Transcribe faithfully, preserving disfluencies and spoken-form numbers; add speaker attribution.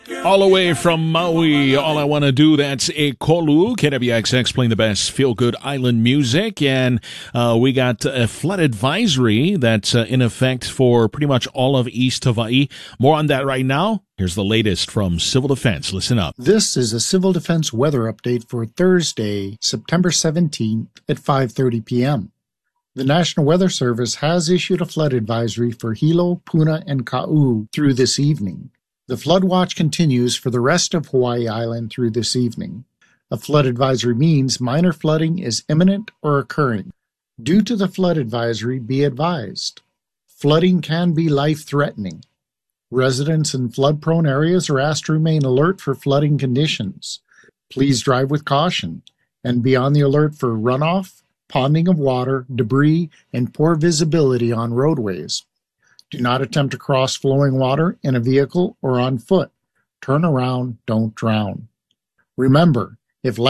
Speaker 1: All the way from Maui, All I Want to Do, that's E Kolu. K W X X playing the best feel-good island music. And uh, we got a flood advisory that's uh, in effect for pretty much all of East Hawaii. More on that right now. Here's the latest from Civil Defense. Listen up.
Speaker 2: This is a Civil Defense weather update for Thursday, September seventeenth at five thirty p.m. The National Weather Service has issued a flood advisory for Hilo, Puna, and Kau through this evening. The flood watch continues for the rest of Hawaii Island through this evening. A flood advisory means minor flooding is imminent or occurring. Due to the flood advisory, be advised. Flooding can be life-threatening. Residents in flood-prone areas are asked to remain alert for flooding conditions. Please drive with caution and be on the alert for runoff, ponding of water, debris, and poor visibility on roadways. Do not attempt to cross flowing water in a vehicle or on foot. Turn around, don't drown. Remember, if